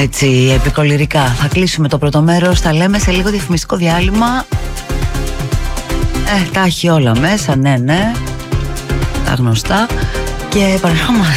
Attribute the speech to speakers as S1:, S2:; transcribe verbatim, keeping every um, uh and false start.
S1: έτσι επικολυρικά. Θα κλείσουμε το πρώτο μέρος, τα λέμε σε λίγο διαφημιστικό διάλειμμα. Ε, τα έχει όλα μέσα, ναι ναι, τα γνωστά. Και παρεχόμαστε